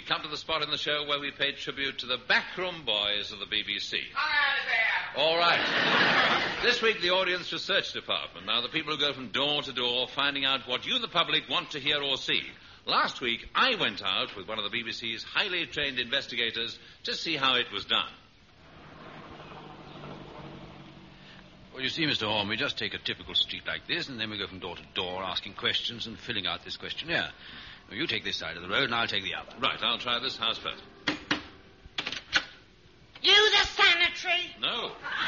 we come to the spot in the show where we pay tribute to the backroom boys of the BBC. All right. This week, the Audience Research Department. Now, the people who go from door to door finding out what you, the public, want to hear or see. Last week, I went out with one of the BBC's highly trained investigators to see how it was done. Well, you see, Mr. Horn, we just take a typical street like this, and then we go from door to door asking questions and filling out this questionnaire. Well, you take this side of the road, and I'll take the other. Right, I'll try this house first. You the sanitary? No.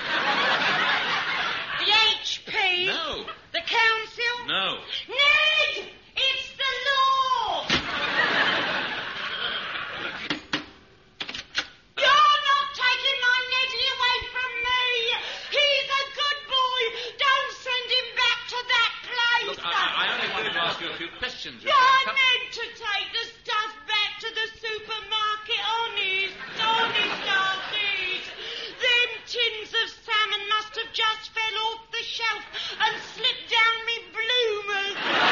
The HP? No. The council? No. Ned! It's the law! You're not taking my Neddy away from me! He's a good boy! Don't send him back to that place! Look, I only wanted to ask you a few questions. You're meant to take the stuff back to the supermarket, honest, Arthur. Them tins of salmon must have just fell off the shelf and slipped down me bloomers.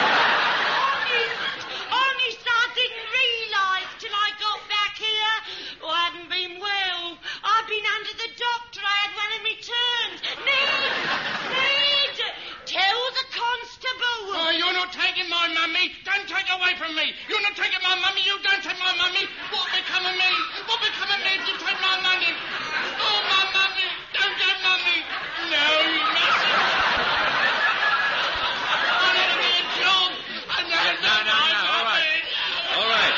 Honest, I didn't realise till I got back here. I hadn't been well. I've been under the doctor. I had one of me turns. Ned, tell the constable. Oh, you're not taking my mummy. Don't take away from me. You're not taking my mummy. You don't take my mummy. What become of me? What become of me if you take my money? Oh, my mummy. Don't get mummy. No, you mustn't. I'll never be a job. No. All right.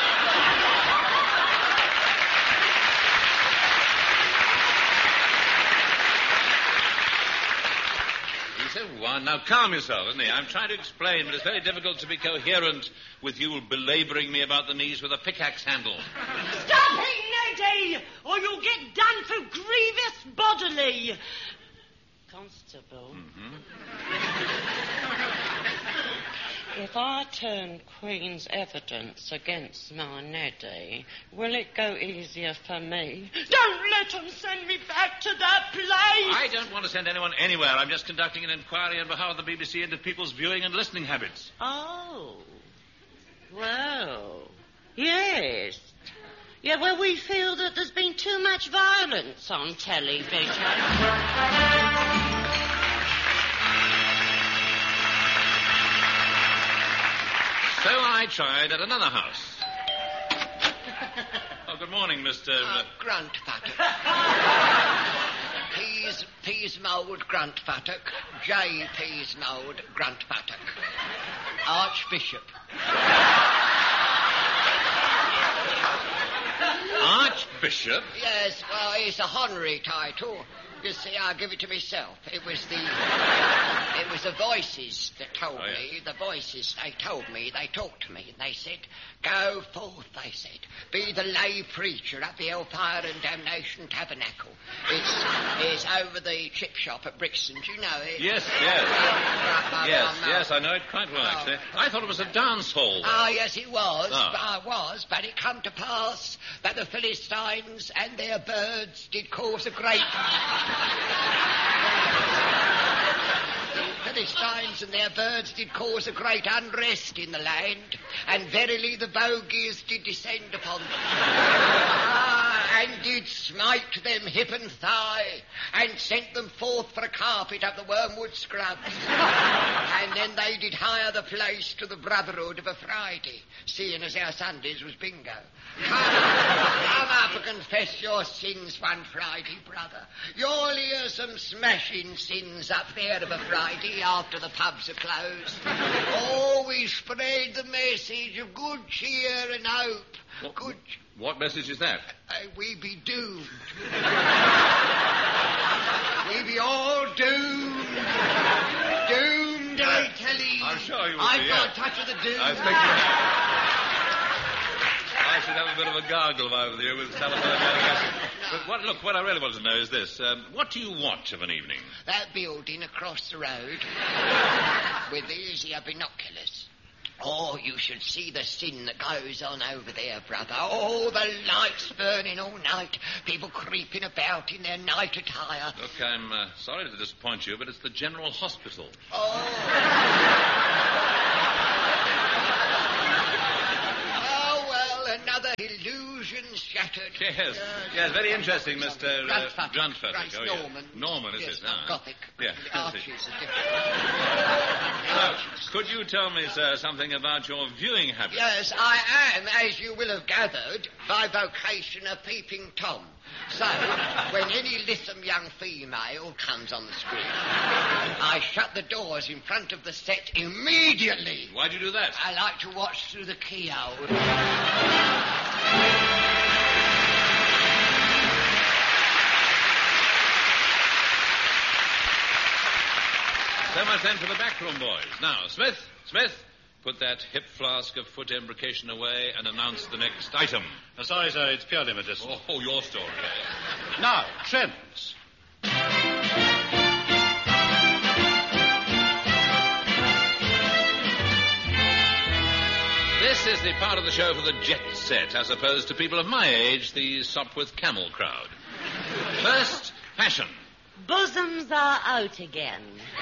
One. Now, calm yourself, isn't he? I'm trying to explain, but it's very difficult to be coherent with you belaboring me about the knees with a pickaxe handle. Stop it, Neddy, or you'll get done for grievous bodily. Constable. If I turn Queen's evidence against my Neddy, will it go easier for me? Don't let them send me back to that place! I don't want to send anyone anywhere. I'm just conducting an inquiry on behalf of the BBC into people's viewing and listening habits. Oh. Well, yes. Yeah, well, we feel that there's been too much violence on television. So I tried at another house. Oh, good morning, Mr. Gruntfattock. Peas mould Gruntfattock. J. Peas mould Gruntfattock. Archbishop. Archbishop? Yes, well, it's a honorary title. You see, I give it to myself. It was the voices that told me. The voices, they told me, they talked to me, and they said, go forth, they said. Be the lay preacher at the Hellfire and Damnation Tabernacle. It's over the chip shop at Brixton. Do you know it? Yes, I know it quite well, actually. I thought it was a dance hall. Ah, yes, it was. But it come to pass that the Philistines and their birds did cause a great... The Philistines and their birds did cause a great unrest in the land, and verily the bogies did descend upon them. And did smite them hip and thigh, and sent them forth for a carpet up the wormwood scrubs. And then they did hire the place to the brotherhood of a Friday, seeing as our Sundays was bingo. Come up and confess your sins one Friday, brother. You'll hear some smashing sins up there of a Friday after the pubs are closed. Oh, we spread the message of good cheer and hope. What message is that? We be doomed. We be all doomed. Doomed, I tell you. I'm sure you will I've be, got a touch of the doom. I should have a bit of a gargle over you with telephone navigation. But what I really want to know is this. What do you watch of an evening? That building across the road with the easier binoculars. Oh, you should see the sin that goes on over there, brother. Oh, the lights burning all night. People creeping about in their night attire. Look, I'm sorry to disappoint you, but it's the General Hospital. Oh, well, another illusion illusions shattered. Yes, very interesting, Mr. Grundfuttig. Norman. Norman, is it? Gothic. Yeah. Arches are different. Could you tell me, sir, something about your viewing habits? Yes, I am, as you will have gathered, by vocation a peeping Tom. So, when any lissom young female comes on the screen, I shut the doors in front of the set immediately. Why'd you do that? I like to watch through the keyhole. So much then for the backroom boys. Now, Smith, put that hip flask of foot embrocation away and announce the next item. Sorry, sir, it's purely medicinal. Oh, your story. Now, trends. This is the part of the show for the jet set, as opposed to people of my age, the Sopwith Camel crowd. First, fashion. Bosoms are out again.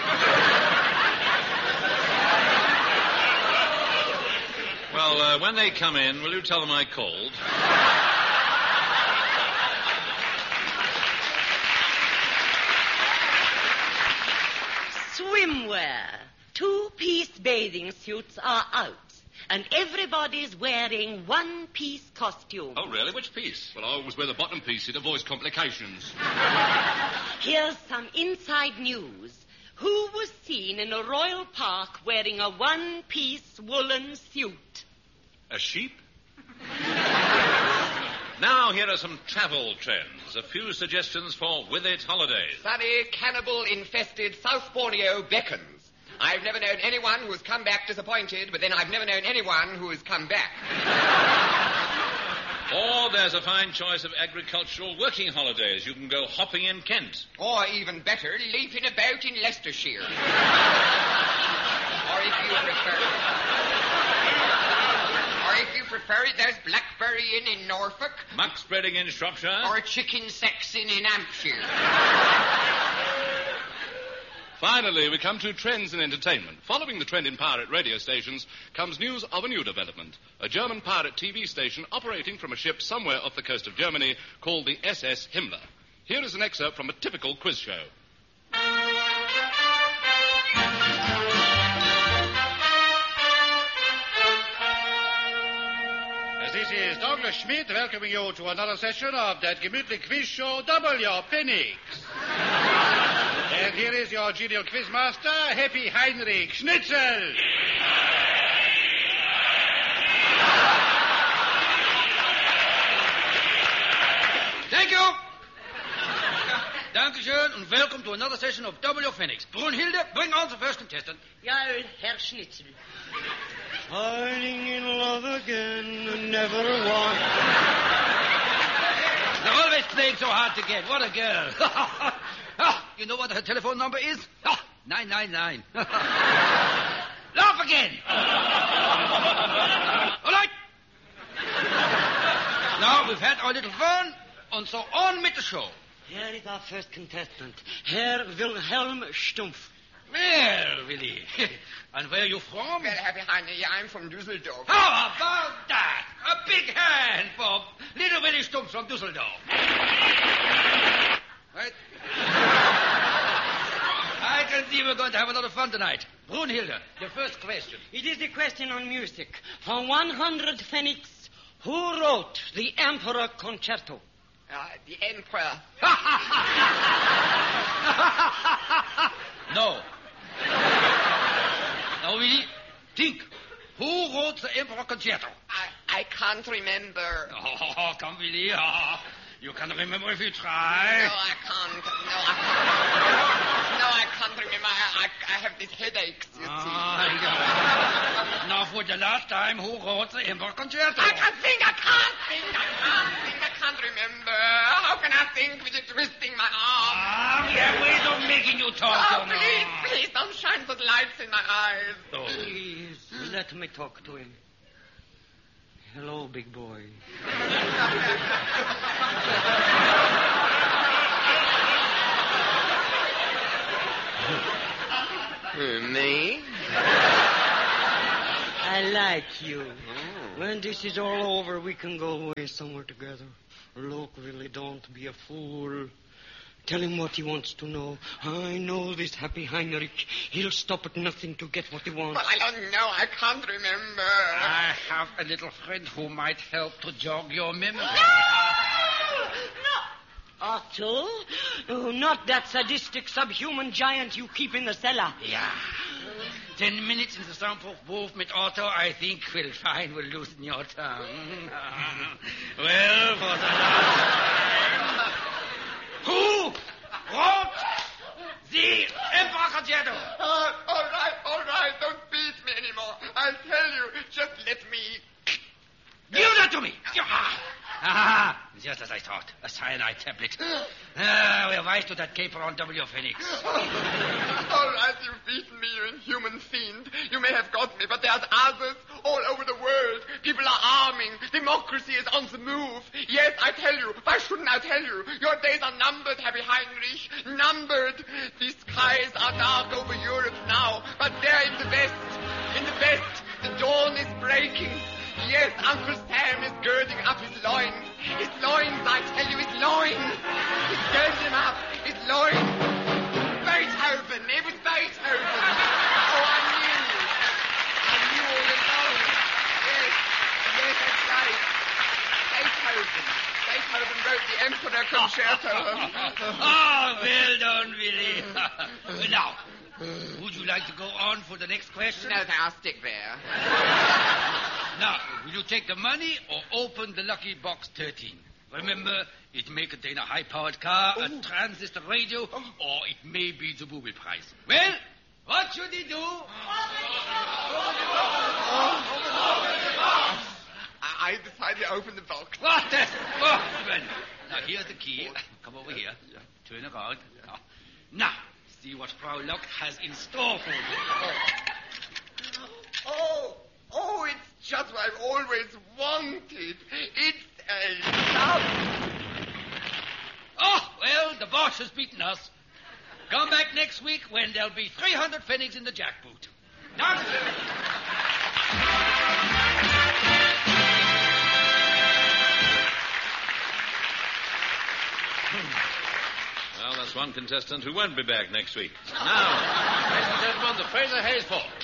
Well, when they come in, will you tell them I called? Swimwear. 2-piece bathing suits are out. And everybody's wearing one-piece costume. Oh, really? Which piece? Well, I always wear the bottom piece to avoid complications. Here's some inside news. Who was seen in a royal park wearing a one-piece woolen suit? A sheep? Now, here are some travel trends. A few suggestions for with-it holidays. Sunny, cannibal-infested South Borneo beckons. I've never known anyone who's come back disappointed, but then I've never known anyone who's come back. Or there's a fine choice of agricultural working holidays. You can go hopping in Kent. Or even better, leaping about in Leicestershire. Or if you prefer it, there's blackberrying in Norfolk. Muck spreading in Shropshire. Or chicken sexing in Hampshire. Finally, we come to trends in entertainment. Following the trend in pirate radio stations comes news of a new development. A German pirate TV station operating from a ship somewhere off the coast of Germany called the SS Himmler. Here is an excerpt from a typical quiz show. This is Douglas Schmidt welcoming you to another session of that gemütlich quiz show, Double Your Pfennig. And here is your genial quizmaster, Happy Heinrich Schnitzel. Thank you. Dankeschön and welcome to another session of Double Your Pfennigs. Brunhilde, bring on the first contestant. Ja, Herr Schnitzel. Falling in love again, never one. They're always playing so hard to get. What a girl. You know what her telephone number is? 999. Laugh again. All right. Now we've had our little fun, and so on with the show. Here is our first contestant, Herr Wilhelm Stumpf. Well, Willie. And where are you from? Well, Happy Heinrich, I'm from Düsseldorf. How about that? A big hand for little Willie Stumpf from Düsseldorf. Right? I can see we're going to have a lot of fun tonight. Brunhilde, your first question. It is a question on music. For 100 pfennigs, who wrote the Emperor Concerto? The Emperor. No. Now, Willie, think. Who wrote the Emperor Concerto? I can't remember. Oh, come, Willie. Oh, you can remember if you try. No, I can't. No, I can't remember. I have these headaches, you see. Yeah. Now, for the last time, who wrote the Emperor Concerto? I can't remember. How can I think with it twisting my arm? We have ways of making you talk. Oh, please don't shine those lights in my eyes. Oh. Please, let me talk to him. Hello, big boy. Me? I like you. Oh. When this is all over, we can go away somewhere together. Look, really, don't be a fool. Tell him what he wants to know. I know this happy Heinrich. He'll stop at nothing to get what he wants. But I don't know. I can't remember. I have a little friend who might help to jog your memory. No! Otto? Oh, not that sadistic subhuman giant you keep in the cellar. Yeah. 10 minutes in the soundproof booth with Otto, I think we'll find we'll loosen your tongue. Well, for the last time. Who wrote the Emperor Concerto? All right. Don't beat me anymore. I'll tell you. Just let me... Give that to me. Ah, just as I thought. A cyanide tablet. We're wise to that caper on W. Phoenix. All right, you've beaten me, you inhuman fiend. You may have got me, but there's others all over the world. People are arming. Democracy is on the move. Yes, I tell you. Why shouldn't I tell you? Your days are numbered, Happy Heinrich. Numbered. The skies are dark over Europe now, but there in the west, the dawn is breaking. Yes, Uncle Sam is girding up his loins. His loins, I tell you, his loins. He's girding them up. His loins. Beethoven. It was Beethoven. Oh, I knew all along. Yes, that's right. Beethoven wrote the Emperor Concerto. Oh, well done, Willie. Now, would you like to go on for the next question? No, I'll stick there. Now, will you take the money or open the lucky box 13? Remember, it may contain a high-powered car, a transistor radio, or it may be the booby prize. Well, what should he do? I decided to open the box. What the... Oh, well, now, here's the key. Come over here. Turn around. Now, see what Frau Locke has in store for you. Oh, it's just what I've always wanted. It's a love. Oh, well, the boss has beaten us. Come back next week when there'll be 300 pfennigs in the jackboot. Now... Well, that's one contestant who won't be back next week. Now, ladies and gentlemen, the Fraser Hayes Fault.